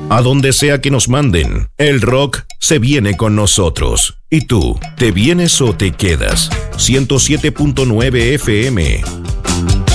A donde sea que nos manden, el rock se viene con nosotros. ¿Y tú, te vienes o te quedas? 107.9 FM,